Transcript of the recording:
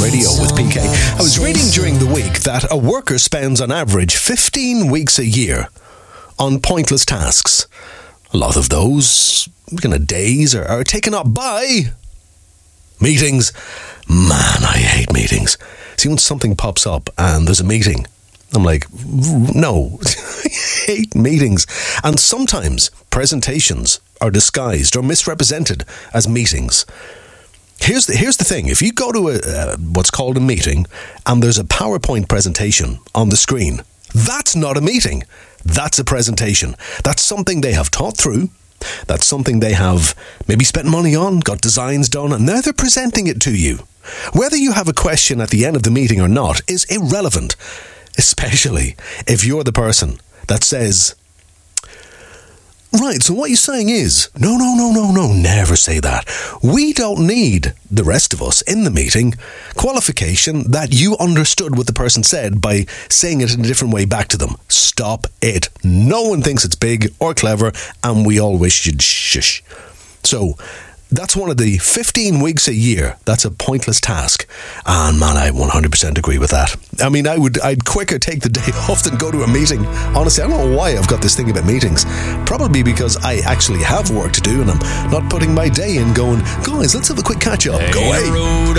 Radio with PK. I was reading during the week that a worker spends on average 15 weeks a year on pointless tasks. A lot of those kind of days are taken up by meetings. Man, I hate meetings. See, when something pops up and there's a meeting, I'm like, no, I hate meetings. And sometimes presentations are disguised or misrepresented as meetings. Here's the thing. If you go to what's called a meeting and there's a PowerPoint presentation on the screen, that's not a meeting. That's a presentation. That's something they have taught through. That's something they have maybe spent money on, got designs done, and now they're presenting it to you. Whether you have a question at the end of the meeting or not is irrelevant, especially if you're the person that says, right, so what you're saying is, no, never say that. We don't need, the rest of us in the meeting, qualification that you understood what the person said by saying it in a different way back to them. Stop it. No one thinks it's big or clever, and we all wish you'd shush. So, that's one of the 15 weeks a year. That's a pointless task. And man, I 100% agree with that. I mean, I'd quicker take the day off than go to a meeting. Honestly, I don't know why I've got this thing about meetings. Probably because I actually have work to do and I'm not putting my day in going, guys, let's have a quick catch up. Go away.